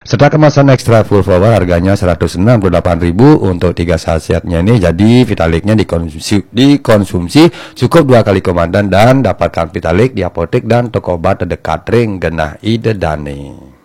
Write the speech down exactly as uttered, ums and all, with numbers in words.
Serta kemasan ekstra full power harganya seratus enam puluh delapan ribu untuk tiga sachetnya ini. Jadi Vitaliknya dikonsumsi, dikonsumsi cukup dua kali komandan dan dapatkan Vitalik di apotek dan toko obat terdekat ring genah ide dane.